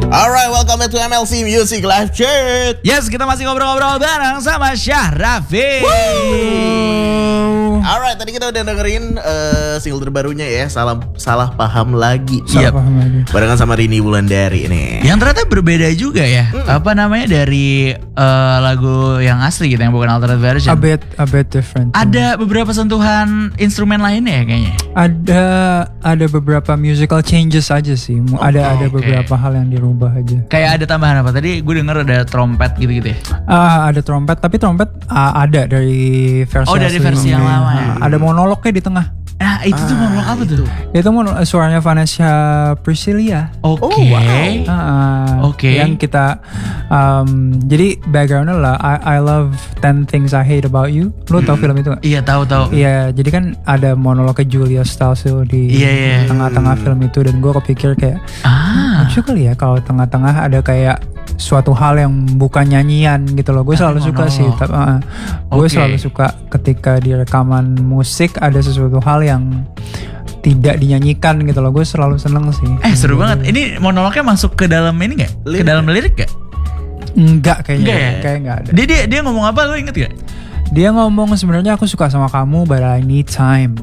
Alright, welcome back to MLC Music Live Chat. Yes, kita masih ngobrol-ngobrol bareng sama Syahrafi. Alright, tadi kita udah dengerin single terbarunya ya, Salah Paham Lagi. Salah Paham Lagi. Barengan sama Rini Wulandari nih. Yang ternyata berbeda juga ya. Apa namanya dari lagu yang asli gitu, yang bukan alternate version. A bit different. Ada beberapa sentuhan instrumen lainnya ya kayaknya. Ada beberapa musical changes aja sih. Ada beberapa hal yang dirubah aja. Kayak ada tambahan apa? Tadi gue denger ada trompet gitu-gitu ya. Ada trompet, tapi trompet ada dari versi dari versi yang lama ya. Ada monolognya di tengah. Nah itu tuh monolog apa tuh? Itu suaranya Vanessa Priscilia. Oke. Yang kita jadi backgroundnya lah I love 10 Things I Hate About You. Lo tau film itu gak? Iya tahu. Iya, jadi kan ada monolognya Julia Stiles di tengah-tengah film itu, dan gue kepikir kayak lucu kali ya kalau tengah-tengah ada kayak suatu hal yang bukan nyanyian gitu loh. Gue selalu suka sih. Gue selalu suka ketika di rekaman musik ada sesuatu hal yang tidak dinyanyikan gitu loh. Gue selalu seneng sih. Seru banget. Ini monolognya masuk ke dalam ini gak? Ke dalam lirik gak? Enggak kayaknya. Enggak ya? Kayak enggak ada. Dia ngomong apa, lo inget gak? Dia ngomong sebenarnya aku suka sama kamu but I need time.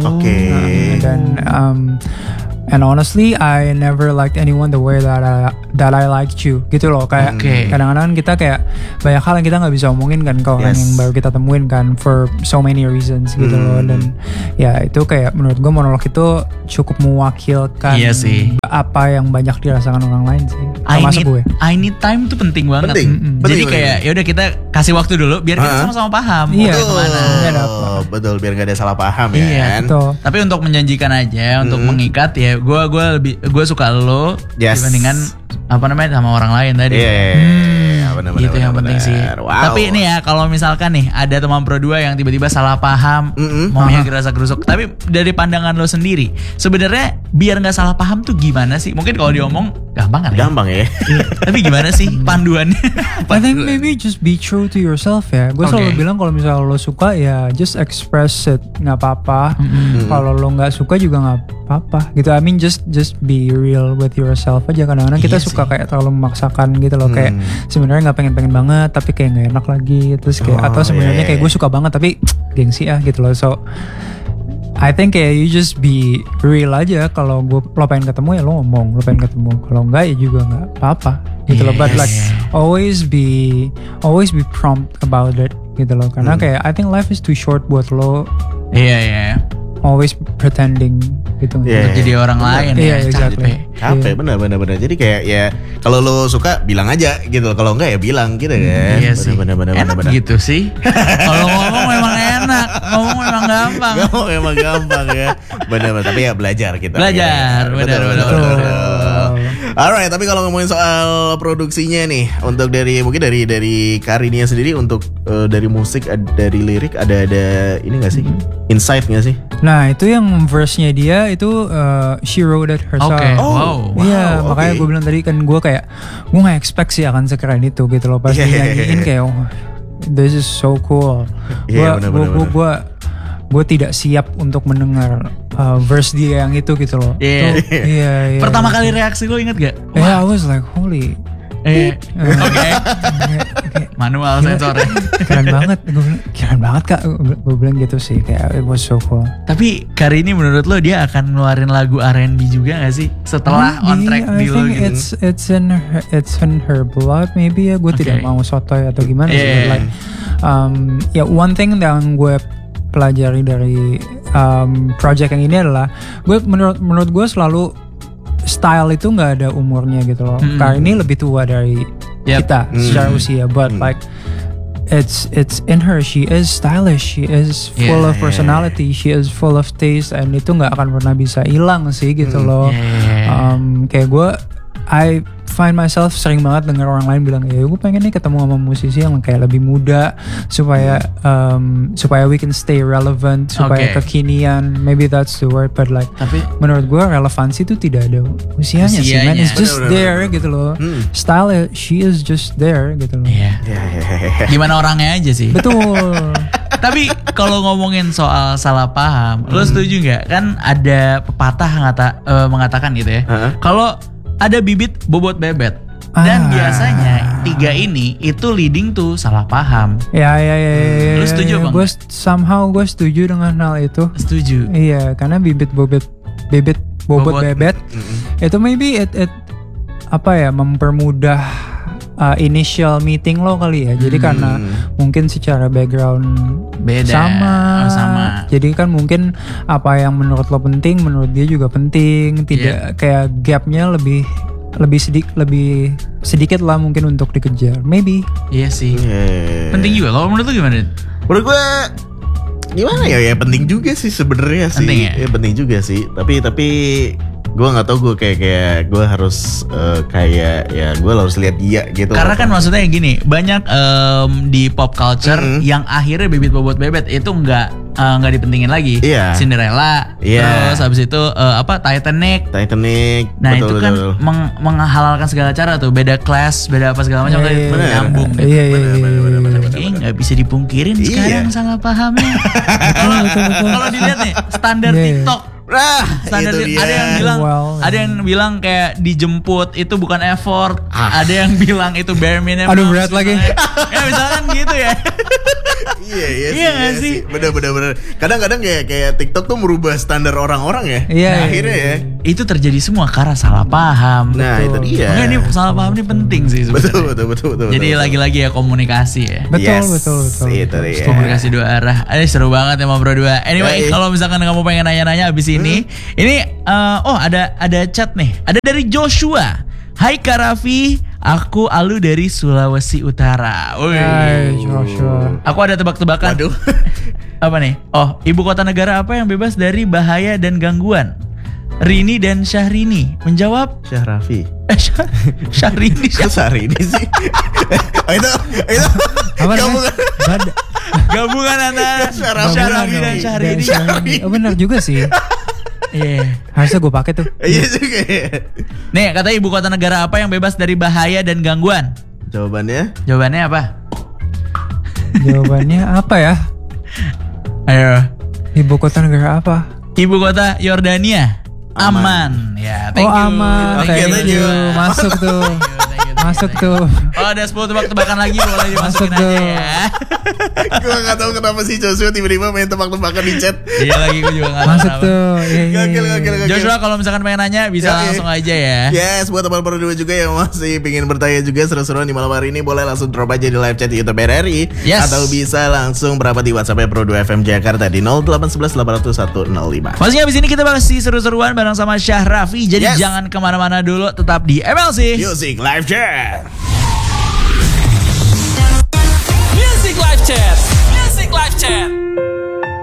And honestly, I never liked anyone the way that I liked you. Gitu loh, kayak kadang-kadang kita kayak banyak hal yang kita nggak bisa omongin kan ke orang yang baru kita temuin kan, for so many reasons gitu loh. Dan ya itu kayak menurut gue monolog itu cukup mewakilkan apa yang banyak dirasakan orang lain sih. I need time itu penting banget. Jadi kayak ya udah kita kasih waktu dulu biar kita sama-sama paham. Iya. Betul, biar nggak ada salah paham ya. Iya. Kan. Tapi untuk menjanjikan aja, untuk mengikat ya. Gue suka lo dibandingkan apa namanya sama orang lain tadi. Bener, gitu yang penting sih. Wow. Tapi ini ya kalau misalkan nih ada teman pro 2 yang tiba-tiba salah paham, maunya gerasa gerusuk. Tapi dari pandangan lo sendiri, sebenarnya biar nggak salah paham tuh gimana sih? Mungkin kalau diomong gampang kan ya? Gampang ya. Tapi gimana sih panduannya? I think maybe just be true to yourself ya. Gue selalu bilang kalau misalnya lo suka ya just express it, nggak apa-apa. Kalau lo nggak suka juga nggak apa-apa gitu. I mean just be real with yourself aja. Kadang-kadang kita suka kayak terlalu memaksakan gitu loh. Kayak sebenarnya nggak pengen banget tapi kayak nggak enak lagi. Terus kayak atau sebenarnya kayak gue suka banget tapi gengsi gitu loh. So I think kayak you just be real aja. Kalau lo pengen ketemu ya lo ngomong, lo pengen ketemu. Kalau enggak ya juga nggak apa-apa gitu loh. But like always be prompt about it gitu loh. Karena kayak I think life is too short buat lo always pretending gitu untuk jadi orang lain ya. Exactly. Capek bener. Jadi kayak ya kalau lo suka bilang aja gitu. Kalau enggak ya bilang gitu kan. Iya sih. Bener. Enak gitu sih. Kalau ngomong memang enak. Ngomong memang gampang. Memang gampang ya. Bener. Tapi ya belajar kita. Belajar. Bener. Alright, tapi kalau ngomongin soal produksinya nih, untuk mungkin dari Karinia sendiri, untuk dari musik, dari lirik ada ini nggak sih? Insight nggak sih? Nah itu yang verse-nya dia itu she wrote it herself. Iya, makanya gue bilang tadi kan gue nggak expect sih akan sekeren itu gitu loh. Pas nyanyiin kayak this is so cool. Gue tidak siap untuk mendengar verse dia yang itu gitu loh. Iya. Pertama kali reaksi lo inget gak? I was like holy. Manual sensornya. Keren banget kak. Gue bilang gitu sih, kayak it was so cool. Tapi kali ini menurut lo dia akan ngeluarin lagu R&B juga gak sih setelah on track di lo gitu? It's in her blood maybe ya. Gue tidak mau sotoy atau gimana sih. Like one thing yang gue pelajari dari project yang ini adalah menurut gue selalu style itu nggak ada umurnya gitu loh. Karena ini lebih tua dari kita secara usia, but like it's in her. She is stylish, she is full of personality, she is full of taste, and itu nggak akan pernah bisa hilang sih gitu loh. Kayak gue I find myself sering banget denger orang lain bilang ya gue pengen nih ketemu sama musisi yang kayak lebih muda supaya we can stay relevant, supaya kekinian, maybe that's the word, but like tapi menurut gue relevansi itu tidak ada usianya sih, man. It's just there gitu loh. Style she is just there gitu loh. Gimana orangnya aja sih. Betul. Tapi kalau ngomongin soal salah paham, lo setuju nggak? Kan ada pepatah mengatakan gitu ya. Kalau ada bibit bobot bebet. Dan biasanya 3 ini itu leading to salah paham. Ya. Lu setuju bang? Gue setuju dengan hal itu. Setuju. Iya, karena bibit bobot bebet itu maybe it mempermudah initial meeting lo kali ya. Jadi karena mungkin secara background beda sama. Jadi kan mungkin apa yang menurut lo penting, menurut dia juga penting. Tidak kayak gapnya lebih sedikit lah mungkin untuk dikejar. Maybe. Iya sih. Penting juga. Kalau menurut lo gimana? Menurut gue gimana ya penting juga sih sebenarnya sih. Penting ya? Ya penting juga sih. Tapi gue nggak tahu, gue kayak gue harus gue harus lihat dia gitu. Karena kan maksudnya gini, banyak di pop culture yang akhirnya bibit bobot bebet itu nggak dipentingin lagi. Iya. Cinderella, terus habis itu Titanic. Nah betul, itu kan menghalalkan segala cara tuh, beda kelas, beda apa segala macam, nyambung. Iya. Nggak bisa dipungkirin sekarang salah pahamnya. Kalau dilihat nih standar TikTok. Standar ada yang bilang kayak dijemput itu bukan effort, ada yang bilang itu bare minimum. Aduh berat lagi. Ya misalkan gitu ya. Iya sih. Bener. Kadang-kadang kayak TikTok tuh merubah standar orang-orang ya. Iya. Akhirnya ya. Itu terjadi semua karena salah paham. Nah itu dia. Makanya ini salah paham ini penting sih sebenarnya. Betul. Jadi lagi-lagi ya komunikasi ya. Betul. Itu dia. Komunikasi dua arah. Seru banget ya Bro 2. Anyway, kalau misalkan kamu pengen nanya-nanya abis ini ada chat nih. Ada dari Joshua. Hai Kak Raffi, aku Alu dari Sulawesi Utara. Hai Joshua. Aku ada tebak-tebakan. Waduh. Apa nih? Ibu kota negara apa yang bebas dari bahaya dan gangguan? Rini dan Syahrini menjawab Syahrafi. Syahrini. Kok Syahrini sih? Itu gabungan antara Syahrafi dan Syahrini. Benar juga sih. Iya. Harusnya gue pakai tuh. Iya juga. Nih kata ibu kota negara apa yang bebas dari bahaya dan gangguan? Jawabannya apa? Jawabannya apa ya? Ayo. Ibu kota negara apa? Ibu kota Yordania. Aman. Ya, thank you. Aman. Thank you. Masuk tuh. Masuk tuh. Ada 10 tebak-tebakan lagi, boleh dimasukin aja ya. Gue gak tahu kenapa sih Joshua tiba-tiba main tebak-tebakan di chat. Iya lagi, gue juga gak tahu. Masuk tuh. Gokil. Joshua kalau misalkan pengen nanya bisa langsung aja ya. Yes, buat teman Pro 2 juga yang masih pengen bertanya juga seru-seruan di malam hari ini, boleh langsung drop aja di live chat di YouTube RRI. Yes. Atau bisa langsung berapa di WhatsApp Pro 2 FM Jakarta di 0811 800 105. Maksudnya abis ini kita masih seru-seruan bareng sama Syahrafi. Jadi jangan kemana-mana dulu, tetap di MLC Music Live Chat.